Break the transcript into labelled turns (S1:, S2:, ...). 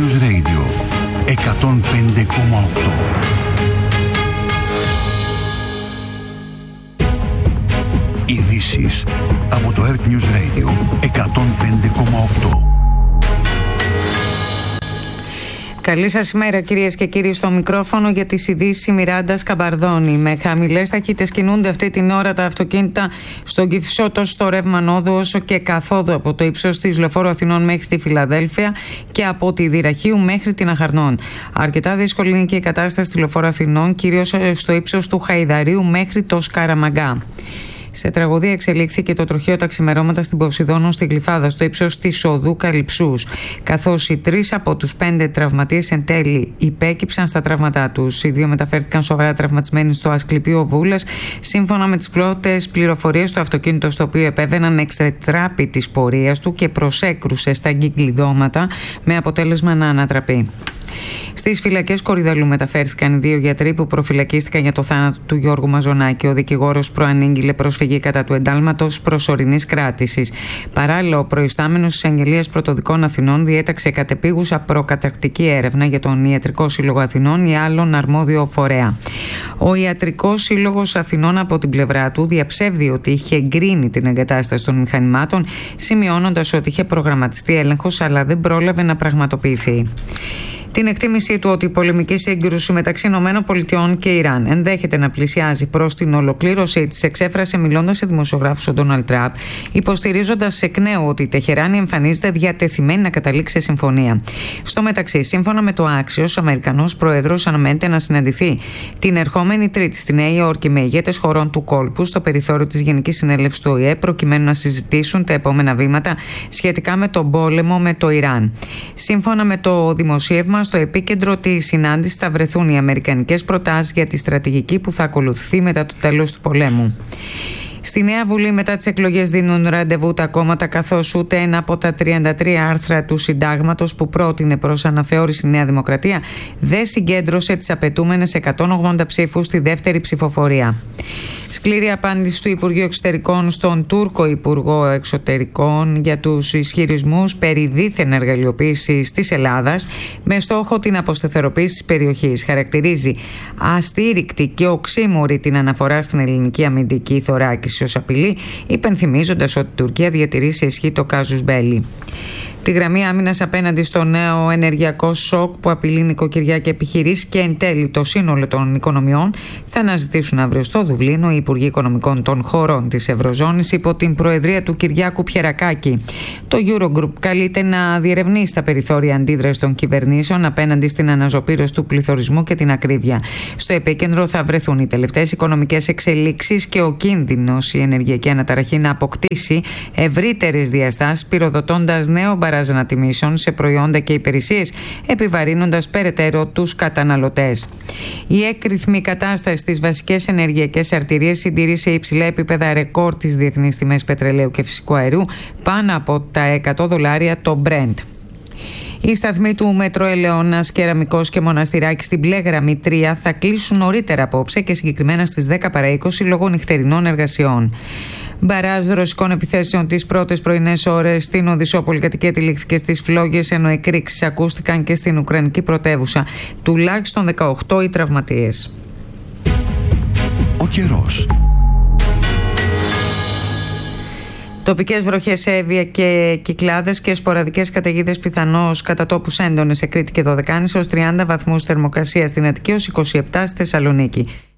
S1: News Radio 105,8. Ειδήσεις από το Earth News Radio 105,8.
S2: Καλή σας ημέρα, κυρίες και κύριοι, στο μικρόφωνο για τις ειδήσεις η Μιράντα Σκαμπαρδόνη. Με χαμηλές ταχύτητες κινούνται αυτή την ώρα τα αυτοκίνητα στον Κηφισό, τόσο στο ρεύμα Νόδου όσο και καθόδου από το ύψος της Λεωφόρου Αθηνών μέχρι τη Φιλαδέλφια και από τη Δυραχείου μέχρι την Αχαρνών. Αρκετά δύσκολη είναι και η κατάσταση στη Λεωφόρου Αθηνών, κυρίως στο ύψος του Χαϊδαρίου μέχρι το Σκαραμαγκά. Σε τραγωδία εξελίχθηκε το τροχαίο τα ξημερώματα στην Ποσειδώνο στη Γλυφάδα, στο ύψος της οδού Καλυψούς, καθώς οι 3 από τους 5 τραυματίες εν τέλει υπέκυψαν στα τραύματά τους. Οι 2 μεταφέρθηκαν σοβαρά τραυματισμένοι στο Ασκληπείο Βούλας. Σύμφωνα με τις πρώτες πληροφορίες, το αυτοκίνητο στο οποίο επέβαιναν εξτρετράπη της πορείας του και προσέκρουσε στα κυκλειδώματα με αποτέλεσμα να ανατραπεί. Στις φυλακές Κορυδαλού μεταφέρθηκαν οι 2 γιατροί που προφυλακίστηκαν για το θάνατο του Γιώργου Μαζονάκη. Ο δικηγόρος προανήγγειλε προσφυγή κατά του εντάλματος προσωρινής κράτησης. Παράλληλα, ο προϊστάμενος της Αγγελίας Πρωτοδικών Αθηνών διέταξε κατεπίγουσα προκαταρκτική έρευνα για τον Ιατρικό Σύλλογο Αθηνών ή άλλον αρμόδιο φορέα. Ο Ιατρικός Σύλλογος Αθηνών από την πλευρά του διαψεύδει ότι είχε εγκρίνει την εγκατάσταση των μηχανημάτων, σημειώνοντας ότι είχε προγραμματιστεί έλεγχος αλλά δεν πρόλαβε να πραγματοποιηθεί. Την εκτίμησή του ότι η πολεμική σύγκρουση μεταξύ ΗΠΑ και Ιράν ενδέχεται να πλησιάζει προς την ολοκλήρωσή της εξέφρασε μιλώντας σε δημοσιογράφους ο Ντόναλντ Τραμπ, υποστηρίζοντας εκ νέου ότι η Τεχεράνη εμφανίζεται διατεθειμένη να καταλήξει σε συμφωνία. Στο μεταξύ, σύμφωνα με το Axios, ο Αμερικανός Πρόεδρος αναμένεται να συναντηθεί την ερχόμενη Τρίτη στη Νέα Υόρκη με ηγέτες χωρών του κόλπου στο περιθώριο της Γενικής Συνέλευσης του ΟΗΕ, προκειμένου να συζητήσουν τα επόμενα βήματα σχετικά με τον πόλεμο με το Ιράν. Σύμφωνα με το δημοσίευμα, στο επίκεντρο της συνάντησης θα βρεθούν οι αμερικανικές προτάσεις για τη στρατηγική που θα ακολουθηθεί μετά το τέλος του πολέμου. Στη Νέα Βουλή μετά τις εκλογές δίνουν ραντεβού τα κόμματα, καθώς ούτε ένα από τα 33 άρθρα του Συντάγματος που πρότεινε προς αναθεώρηση η Νέα Δημοκρατία δεν συγκέντρωσε τις απαιτούμενες 180 ψήφους στη δεύτερη ψηφοφορία. Σκληρή απάντηση του Υπουργείου Εξωτερικών στον Τούρκο Υπουργό Εξωτερικών για τους ισχυρισμούς περί δίθεν εργαλειοποίησης της Ελλάδας με στόχο την αποσταθεροποίηση της περιοχής. Χαρακτηρίζει αστήρικτη και οξύμορη την αναφορά στην ελληνική αμυντική θωράκιση ως απειλή, υπενθυμίζοντας ότι η Τουρκία διατηρεί σε ισχύ το κάζους μπέλι. Τη γραμμή άμυνας απέναντι στο νέο ενεργειακό σοκ που απειλεί νοικοκυριά και επιχειρήσεις και εν τέλει το σύνολο των οικονομιών θα αναζητήσουν αύριο στο Δουβλίνο οι Υπουργοί Οικονομικών των χωρών της Ευρωζώνης υπό την προεδρία του Κυριάκου Πιερακάκη. Το Eurogroup καλείται να διερευνήσει τα περιθώρια αντίδρασης των κυβερνήσεων απέναντι στην αναζωπήρωση του πληθωρισμού και την ακρίβεια. Στο επίκεντρο θα βρεθούν οι τελευταίες οικονομικές εξελίξεις και ο κίνδυνος η ενεργειακή αναταραχή να αποκτήσει ευρύτερες διαστάσεις, πυροδοτώντας νέο ανατιμήσεων σε προϊόντα και υπηρεσίες, επιβαρύνοντας περαιτέρω τους καταναλωτές. Η έκρηθμη κατάσταση στις βασικές ενεργειακές αρτηρίες συντηρεί σε υψηλά επίπεδα ρεκόρ τις διεθνείς τιμές πετρελαίου και φυσικού αερίου, πάνω από τα $100 το Brent. Οι σταθμοί του Μέτρο Ελαιώνας, Κεραμικός και Μοναστηράκη στην μπλε γραμμή 3 θα κλείσουν νωρίτερα απόψε και συγκεκριμένα στις 10 παρά 20 λόγω νυχτερινών εργασιών. Μπαράζ ρωσικών επιθέσεων τις πρώτες πρωινές ώρες στην Οδυσσό πολυκατοικία τυλίχθηκε στις φλόγες, ενώ εκρήξεις ακούστηκαν και στην Ουκρανική πρωτεύουσα. Τουλάχιστον 18 οι τραυματίες.
S1: Ο καιρός.
S2: Τοπικές βροχές, έβια και κυκλάδες και σποραδικές καταιγίδες πιθανώς κατά τόπους έντονες σε Κρήτη και Δωδεκάνησο, ως 30 βαθμούς θερμοκρασία στην Αττική, ως 27 στη Θεσσαλονίκη.